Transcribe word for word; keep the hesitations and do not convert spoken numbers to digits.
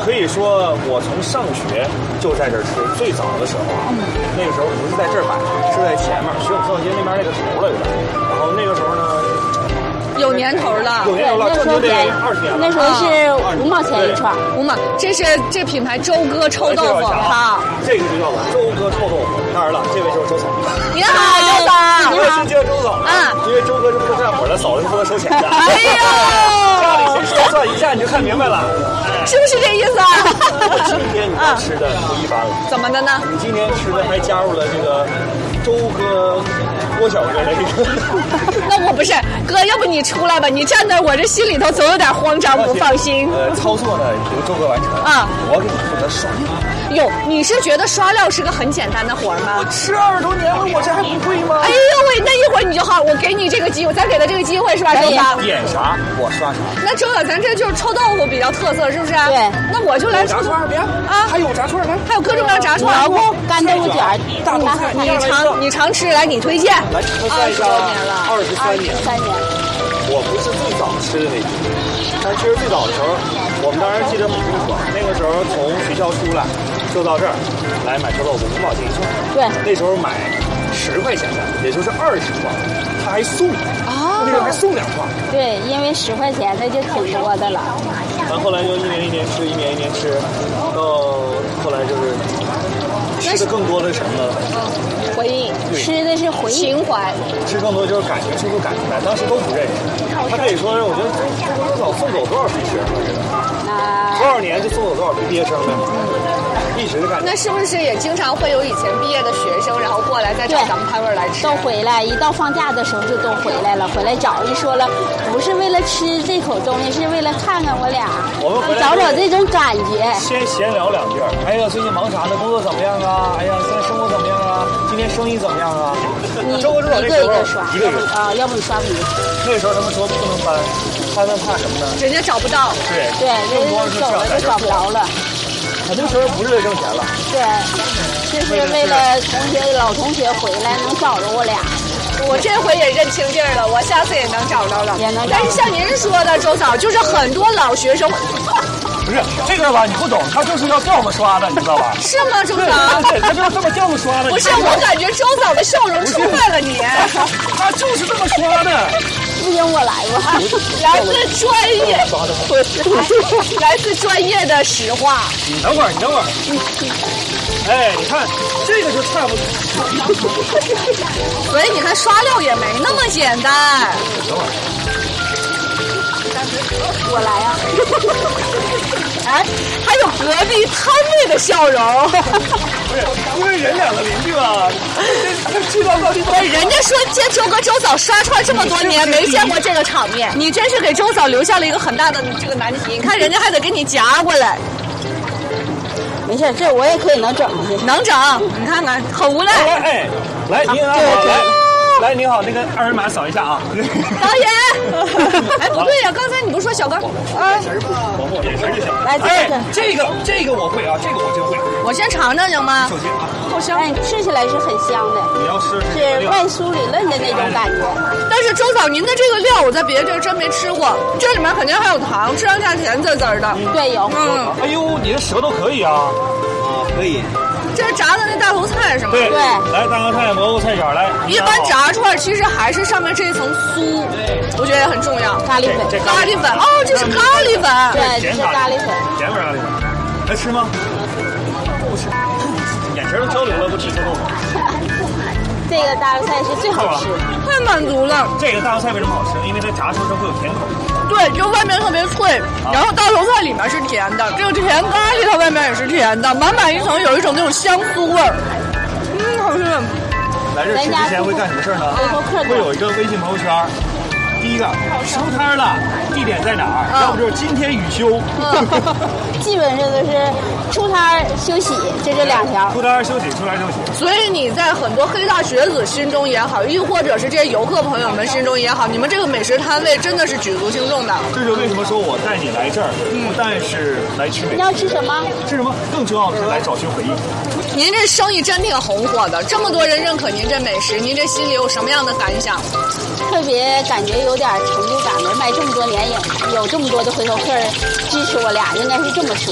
可以说我从上学就在这儿吃。最早的时候啊，嗯、那个时候不是在这儿摆，是在前面徐永孝街那边那个头了有点。然后那个时候呢， 有年头了， 有年头了，这就得二十年了。 那时候是五毛钱一串， 五毛。这是这品牌周哥臭豆腐，好， 这个就叫做周哥臭豆腐。当然了，这位就是周嫂。 你好，周嫂， 我也是叫周嫂啊，因为周哥是负责干活的，嫂子负责收钱的。 哎呦， 家里谁说算一下你就看明白了， 是不是这意思啊？ 今天你吃的不一般了， 怎么的呢？ 你今天吃的还加入了这个周哥。郭小哥的一个， 那我不是哥，要不你出来吧？你站那，我这心里头总有点慌张，不放心。 呃，操作呢由周哥完成啊，我给你负责刷料。 哟，你是觉得刷料是个很简单的活吗？ 我吃二十多年了，我这还不会吗？ 哎呦喂，那一会儿你就好，我给你这个机会，咱给他这个机会是吧？周嫂， 点啥我刷啥。 那周嫂，咱这就是臭豆腐比较特色，是不是？ 对。 那我就来炸串，别啊，还有炸串呢， 还有各种各样炸串， 蘑菇、干豆腐卷、 大肚菜， 你常你常吃，来你推荐。 来，二十多年了，二十三年， 三年。 我不是最早吃的那批，但其实最早的时候，我们当时记得很清楚，那个时候从学校出来就到这儿来买臭豆腐，五毛钱一串。 对， 那时候买十块钱的，也就是二十串，他还送啊，那时候还送两串。 对，因为十块钱那就挺多的了。 完后来就一年一年吃，一年一年吃，到后来就是吃的更多的是什么呢？ 回忆， 吃的是回忆情怀， 吃更多就是感情，吃出感情来。当时都不认识，他可以说是我觉得多少送走多少批学生，真的，多少年就送走多少批毕业生呗，一直的感觉。 那是不是也经常会有以前毕业的学生，然后过来再找咱们摊位来吃？ 都回来，一到放假的时候就都回来了，回来找一说了，不是为了吃这口东西，是为了看看我俩， 我们回来找找这种感觉。 先闲聊两句，哎呀，最近忙啥呢？工作怎么样啊？哎呀，现在生活怎么样啊？今天生意怎么样啊？ 你周哥知道一个一个刷， 一个一个啊，要不你刷不赢。 那时候他们说不能搬，他们怕什么呢？ 人家找不到。 对对，人家走了就找不着了。 那时候不是为挣钱了。 对，就是为了同学老同学回来能找着我俩。 我这回也认清地儿了，我下次也能找着了。 也能找着。 但是像您说的，周嫂，就是很多老学生。 不是这个吧？你不懂，他就是要调子刷的，你知道吧？ 是吗，周嫂？ 对，他就是这么调子刷的。 不是，我感觉周嫂的笑容出卖了你。 他就是这么刷的。 不行，我来吧。 来自专业，来自专业的实话。 你等会儿，你等会儿。哎，你看这个就差不多。 所以你看，刷料也没那么简单。 等会儿。 我来呀、 啊！哎，还有隔壁摊位的笑容。 不是，因为人两个邻居吧，知道到底。 对，人家说见周哥周嫂刷串这么多年，没见过这个场面。你真是给周嫂留下了一个很大的这个难题。你看人家还得给你夹过来。 没事，这我也可以能整去， 能整。你看看，很无奈。 来，哎，来，您好，来。来，你好，那个二维码扫一下啊。 导演，哎，不对呀、啊，刚才你不是说小刚啊？眼神不往后，眼神就行。 来， 哎，这个这个我会啊，这个我真会。 我先尝尝行吗？ 首先啊， 好香， 哎，吃起来是很香的。 你要吃是外酥里嫩的那种感觉。 但是周嫂，您的这个料我在别的地儿真没吃过，这里面肯定还有糖，吃上下甜滋滋的。 对，有。 嗯。哎呦，你的舌头可以啊。啊，可以。 这是炸的那大头菜是吗？ 对对， 来大头菜、蘑菇菜卷来。 一般炸串其实还是上面这一层酥，我觉得也很重要。 咖喱粉， 咖喱粉哦，这是咖喱粉。 对，这是咖喱粉。 甜味咖喱粉，来吃吗？不吃，眼神都交流了，不吃臭豆腐。 这个大头菜是最好吃的， 太满足了。 这个大头菜为什么好吃？因为它炸出时候会有甜口。 对，就外面特别脆，然后大头菜里面是甜的，这个甜咖喱它外面也是甜的，满满一层有一种那种香酥味儿。嗯，好吃。 来这吃之前会干什么事呢？会有一个微信朋友圈。第一个收摊了，地点在哪儿？嗯、要不就是今天雨休。 嗯、基本上都是出摊休息，就这两条。 出摊休息，出摊休息。 所以你在很多黑大学子心中也好，亦或者是这些游客朋友们心中也好，你们这个美食摊位真的是举足轻重的。 这就为什么说我带你来这儿，不但是来吃美食。 你要吃什么？ 吃什么？更重要的是来找寻回忆。 您这生意真挺红火的，这么多人认可您这美食，您这心里有什么样的感想？ 特别感觉有点成就感，能卖这么多年，有有这么多的回头客支持我俩，应该是这么说。